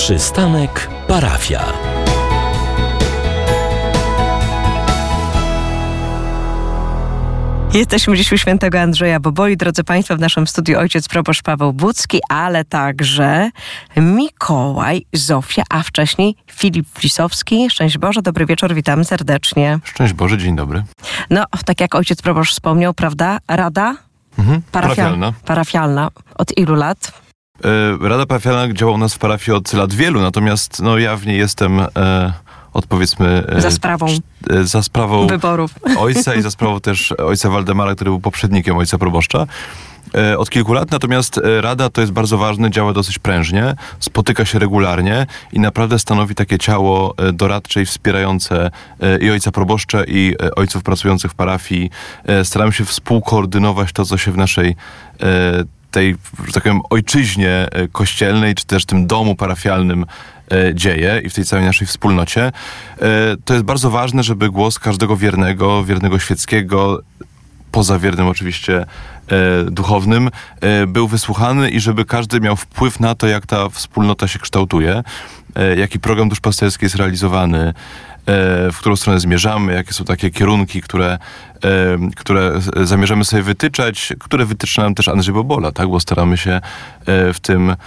Przystanek parafia. Jesteśmy dziś u świętego Andrzeja Boboli, drodzy Państwo, w naszym studiu ojciec proboszcz Paweł Budzki, ale także Mikołaj, Zofia, a wcześniej Filip Lisowski. Szczęść Boże, dobry wieczór, witamy serdecznie. Szczęść Boże, dzień dobry. No, tak jak ojciec proboszcz wspomniał, prawda? Rada? Parafialna. Od ilu lat? Rada parafialna działa u nas w parafii od lat wielu, natomiast ja w niej jestem od powiedzmy... Za sprawą wyborów ojca i za sprawą też ojca Waldemara, który był poprzednikiem ojca proboszcza. Od kilku lat, natomiast Rada to jest bardzo ważne, działa dosyć prężnie, spotyka się regularnie i naprawdę stanowi takie ciało doradcze i wspierające i ojca proboszcza, i ojców pracujących w parafii. Staramy się współkoordynować to, co się w naszej tej, że tak powiem, ojczyźnie kościelnej, czy też tym domu parafialnym dzieje i w tej całej naszej wspólnocie. To jest bardzo ważne, żeby głos każdego wiernego świeckiego, poza wiernym oczywiście duchownym, był wysłuchany i żeby każdy miał wpływ na to, jak ta wspólnota się kształtuje, jaki program duszpasterski jest realizowany, w którą stronę zmierzamy, jakie są takie kierunki, które zamierzamy sobie wytyczać, które wytycza nam też Andrzej Bobola, tak? Bo staramy się w tym